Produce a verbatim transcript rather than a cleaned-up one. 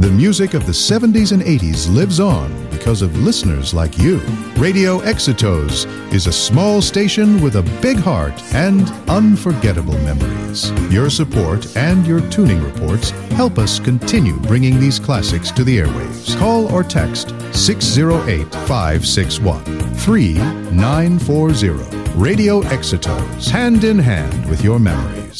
the music of the seventies and eighties lives on because of listeners like you. Radio Exitos is a small station with a big heart and unforgettable memories. Your support and your tuning reports help us continue bringing these classics to the airwaves. Call or text six oh eight, five six one, three nine four zero. Radio Exitos, hand in hand with your memories.